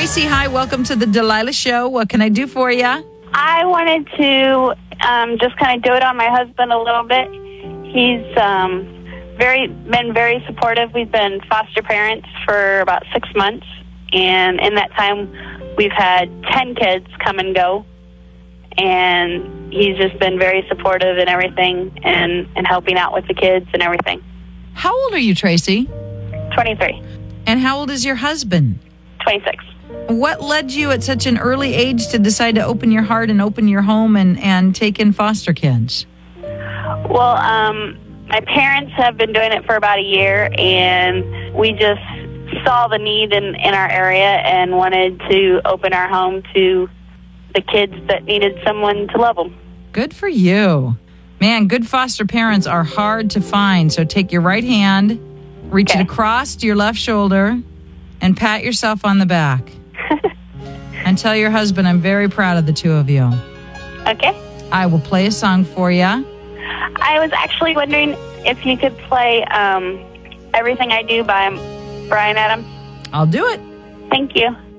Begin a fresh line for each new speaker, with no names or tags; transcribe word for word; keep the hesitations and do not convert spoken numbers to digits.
Tracy, hi. Welcome to the Delilah Show. What can I do for you?
I wanted to um, just kind of dote on my husband a little bit. He's um, very been very supportive. We've been foster parents for about six months, and in that time, we've had ten kids come and go. And he's just been very supportive in everything and, and helping out with the kids and everything.
How old are you, Tracy?
twenty-three.
And how old is your husband?
twenty-six.
What led you at such an early age to decide to open your heart and open your home and, and take in foster kids?
Well, um, my parents have been doing it for about a year, and we just saw the need in, in our area and wanted to open our home to the kids that needed someone to love them.
Good for you. Man, good foster parents are hard to find. So take your right hand, reach
Okay.
it across to your left shoulder, and pat yourself on the back. And tell your husband I'm very proud of the two of you.
Okay.
I will play a song for you.
I was actually wondering if you could play um, Everything I Do by Bryan Adams.
I'll do it.
Thank you.